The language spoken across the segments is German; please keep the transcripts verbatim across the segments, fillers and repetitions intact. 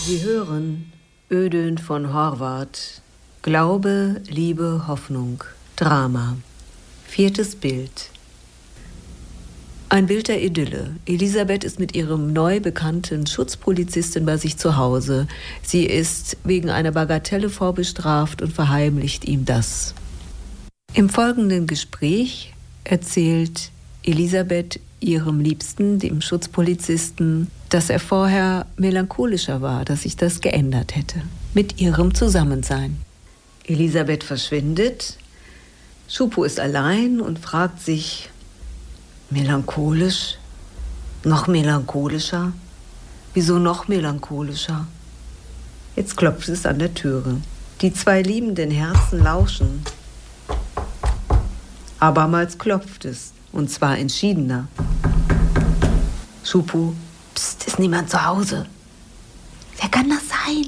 Sie hören Ödön von Horvath. Glaube, Liebe, Hoffnung. Drama. Viertes Bild. Ein Bild der Idylle. Elisabeth ist mit ihrem neu bekannten Schutzpolizisten bei sich zu Hause. Sie ist wegen einer Bagatelle vorbestraft und verheimlicht ihm das. Im folgenden Gespräch erzählt Elisabeth ihrem Liebsten, dem Schutzpolizisten, dass er vorher melancholischer war, dass sich das geändert hätte mit ihrem Zusammensein. Elisabeth verschwindet. Schupo ist allein und fragt sich, melancholisch? Noch melancholischer? Wieso noch melancholischer? Jetzt klopft es an der Türe. Die zwei liebenden Herzen lauschen. Abermals klopft es, und zwar entschiedener. Schupo, pst, ist niemand zu Hause? Wer kann das sein?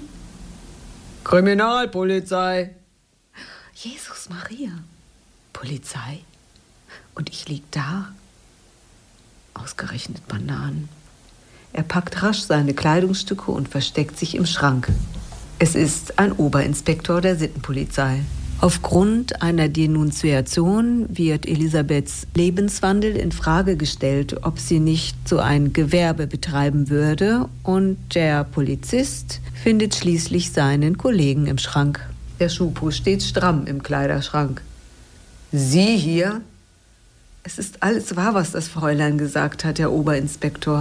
Kriminalpolizei. Jesus Maria. Polizei? Und ich lieg da. Ausgerechnet Bananen. Er packt rasch seine Kleidungsstücke und versteckt sich im Schrank. Es ist ein Oberinspektor der Sittenpolizei. Aufgrund einer Denunziation wird Elisabeths Lebenswandel in Frage gestellt, ob sie nicht so ein Gewerbe betreiben würde, und der Polizist findet schließlich seinen Kollegen im Schrank. Der Schupo steht stramm im Kleiderschrank. Sie hier? Es ist alles wahr, was das Fräulein gesagt hat, Herr Oberinspektor.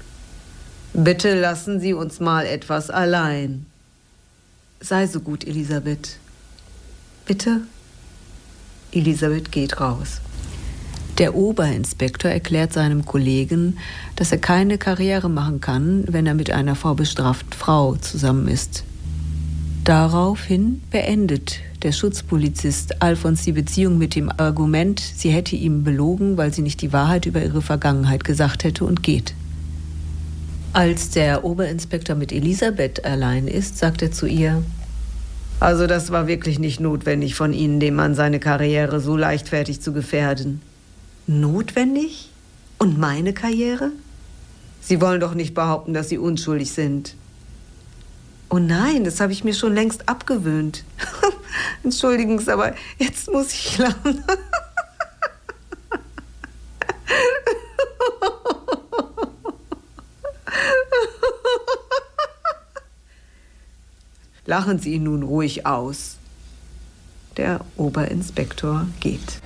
Bitte lassen Sie uns mal etwas allein. Sei so gut, Elisabeth. Bitte? Elisabeth geht raus. Der Oberinspektor erklärt seinem Kollegen, dass er keine Karriere machen kann, wenn er mit einer vorbestraften Frau zusammen ist. Daraufhin beendet der Schutzpolizist Alfons die Beziehung mit dem Argument, sie hätte ihm belogen, weil sie nicht die Wahrheit über ihre Vergangenheit gesagt hätte, und geht. Als der Oberinspektor mit Elisabeth allein ist, sagt er zu ihr, also das war wirklich nicht notwendig von Ihnen, dem Mann seine Karriere so leichtfertig zu gefährden. Notwendig? Und meine Karriere? Sie wollen doch nicht behaupten, dass Sie unschuldig sind. Oh nein, das habe ich mir schon längst abgewöhnt. Entschuldigen Sie, aber jetzt muss ich lachen. Lachen Sie ihn nun ruhig aus. Der Oberinspektor geht.